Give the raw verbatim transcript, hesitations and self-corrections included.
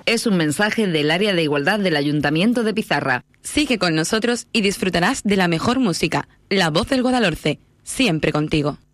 es un mensaje del Área de Igualdad del Ayuntamiento de Pizarra. Sigue con nosotros y disfrutarás de la mejor música, La Voz del Guadalhorce, siempre contigo.